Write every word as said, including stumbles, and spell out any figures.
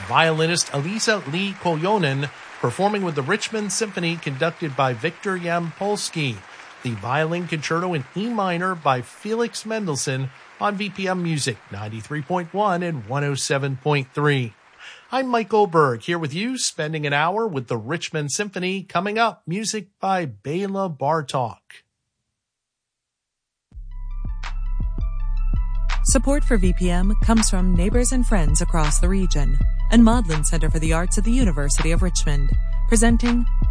violinist Elisa Lee Koyonen, performing with the Richmond Symphony conducted by Victor Yampolsky. The Violin Concerto in E minor by Felix Mendelssohn on V P M Music ninety-three point one and one oh seven point three. I'm Mike Goldberg, here with you, spending an hour with the Richmond Symphony. Coming up, music by Bela Bartok. Support for V P M comes from neighbors and friends across the region and Maudlin Center for the Arts at the University of Richmond, presenting